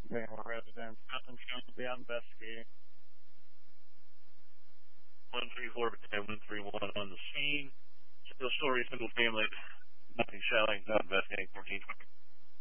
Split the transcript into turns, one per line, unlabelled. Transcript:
Vanwell resident. Nothing shown to be investigating.
134 131 on the scene. Still story, single family. Nothing showing. Not investigating. 1420.